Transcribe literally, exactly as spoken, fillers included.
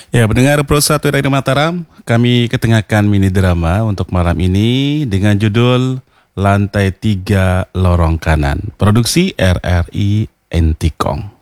Ya, pendengar Pro satu Radio Mataram, kami ketengahkan mini drama untuk malam ini dengan judul Lantai Tiga Lorong Kanan, produksi R R I Entikong.